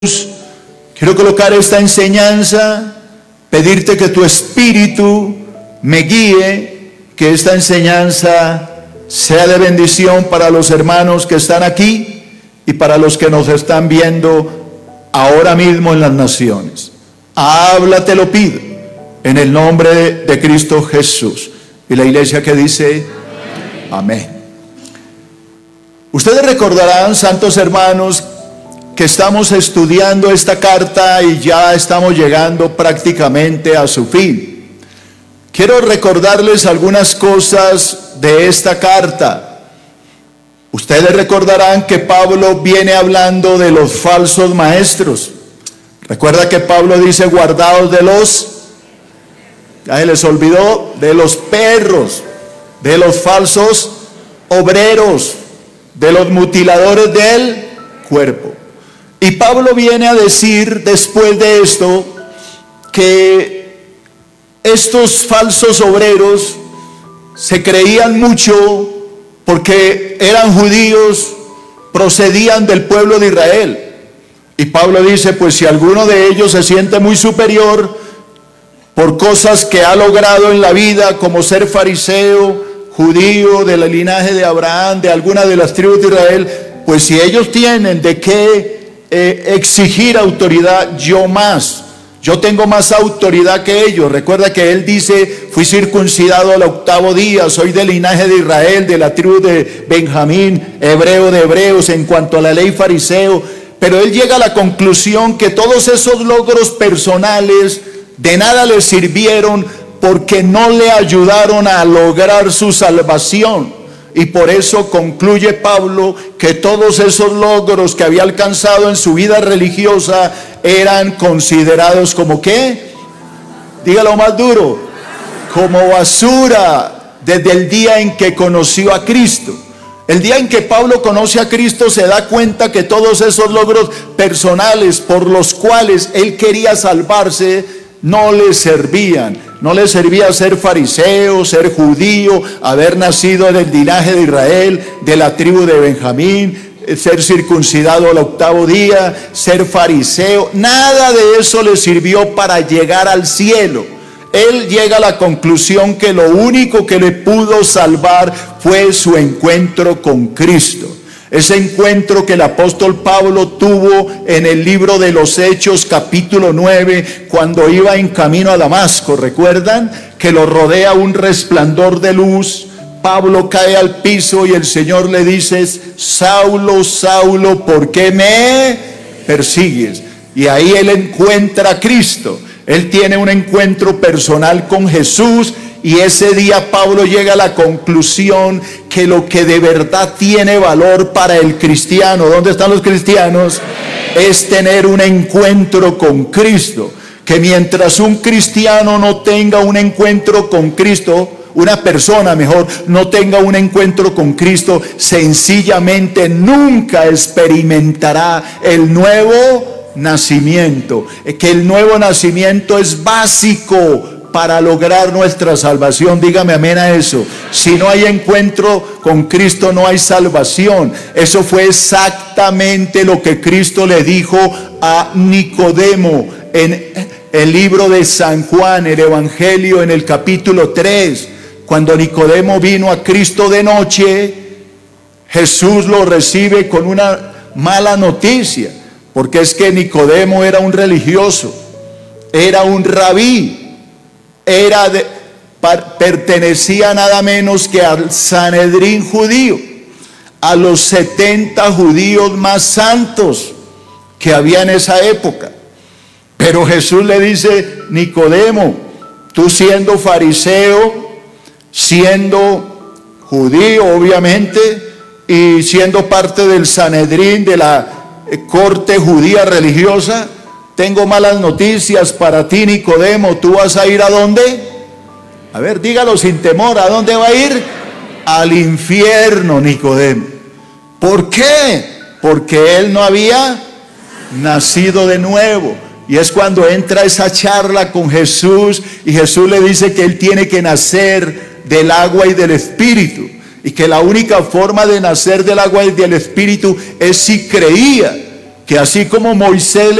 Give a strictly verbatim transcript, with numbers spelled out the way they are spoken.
Quiero colocar esta enseñanza, pedirte que tu espíritu me guíe, que esta enseñanza sea de bendición para los hermanos que están aquí y para los que nos están viendo ahora mismo en las naciones. Habla, te lo pido, en el nombre de Cristo Jesús. Y la iglesia que dice, amén. Amén. Ustedes recordarán, santos hermanos, que estamos estudiando esta carta y ya estamos llegando prácticamente a su fin. Quiero recordarles algunas cosas de esta carta. Ustedes recordarán que Pablo viene hablando de los falsos maestros. Recuerda que Pablo dice, guardaos de los, ya se les olvidó, de los perros, de los falsos obreros, de los mutiladores del cuerpo. Y Pablo viene a decir después de esto que estos falsos obreros se creían mucho porque eran judíos, procedían del pueblo de Israel. Y Pablo dice, pues si alguno de ellos se siente muy superior por cosas que ha logrado en la vida, como ser fariseo, judío, del linaje de Abraham, de alguna de las tribus de Israel, pues si ellos tienen de qué Eh, exigir autoridad, yo más, yo tengo más autoridad que ellos. Recuerda que él dice, fui circuncidado al octavo día, soy del linaje de Israel, de la tribu de Benjamín, hebreo de hebreos, en cuanto a la ley fariseo. Pero él llega a la conclusión que todos esos logros personales de nada le sirvieron, porque no le ayudaron a lograr su salvación. Y por eso concluye Pablo que todos esos logros que había alcanzado en su vida religiosa eran considerados como ¿qué? Dígalo más duro, como basura desde el día en que conoció a Cristo. El día en que Pablo conoce a Cristo se da cuenta que todos esos logros personales por los cuales él quería salvarse no le servían. No le servía ser fariseo, ser judío, haber nacido del linaje de Israel, de la tribu de Benjamín, ser circuncidado al octavo día, ser fariseo. Nada de eso le sirvió para llegar al cielo. Él llega a la conclusión que lo único que le pudo salvar fue su encuentro con Cristo. Ese encuentro que el apóstol Pablo tuvo en el libro de los Hechos, capítulo nueve, cuando iba en camino a Damasco. ¿Recuerdan? Que lo rodea un resplandor de luz. Pablo cae al piso y el Señor le dice, Saulo, Saulo, ¿por qué me persigues? Y ahí él encuentra a Cristo. Él tiene un encuentro personal con Jesús. Y ese día Pablo llega a la conclusión que lo que de verdad tiene valor para el cristiano, ¿dónde están los cristianos? Es tener un encuentro con Cristo. Que mientras un cristiano no tenga un encuentro con Cristo, una persona mejor, no tenga un encuentro con Cristo, sencillamente nunca experimentará el nuevo nacimiento. Que el nuevo nacimiento es básico para lograr nuestra salvación. Dígame amén a eso. Si no hay encuentro con Cristo, no hay salvación. Eso fue exactamente lo que Cristo le dijo a Nicodemo en el libro de San Juan, el Evangelio, en el capítulo tres. Cuando Nicodemo vino a Cristo de noche, Jesús lo recibe con una mala noticia, porque es que Nicodemo era un religioso, era un rabí. Era de, pertenecía nada menos que al Sanedrín judío, a los setenta judíos más santos que había en esa época. Pero Jesús le dice, Nicodemo, tú siendo fariseo, siendo judío obviamente, y siendo parte del Sanedrín, de la corte judía religiosa, tengo malas noticias para ti, Nicodemo. ¿Tú vas a ir a dónde? A ver, dígalo sin temor. ¿A dónde va a ir? Al infierno, Nicodemo. ¿Por qué? Porque él no había nacido de nuevo. Y es cuando entra esa charla con Jesús y Jesús le dice que él tiene que nacer del agua y del Espíritu. Y que la única forma de nacer del agua y del Espíritu es si creía que así como Moisés